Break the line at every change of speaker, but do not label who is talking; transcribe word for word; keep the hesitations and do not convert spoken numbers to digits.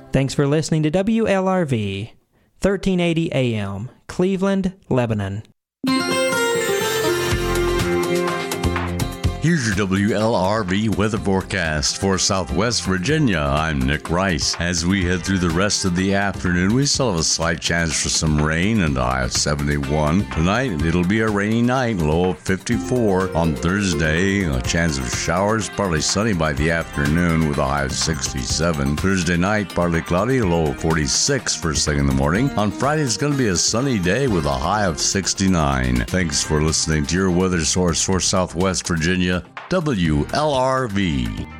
Thanks for listening to W L R V, thirteen eighty A M, Cleveland, Lebanon.
Here's your W L R V weather forecast for Southwest Virginia. I'm Nick Rice. As we head through the rest of the afternoon, we still have a slight chance for some rain and a high of seventy-one. Tonight, it'll be a rainy night, low of fifty-four. On Thursday, a chance of showers, partly sunny by the afternoon with a high of sixty-seven. Thursday night, partly cloudy, low of forty-six first thing in the morning. On Friday, it's going to be a sunny day with a high of sixty-nine. Thanks for listening to your weather source for Southwest Virginia, W L R V.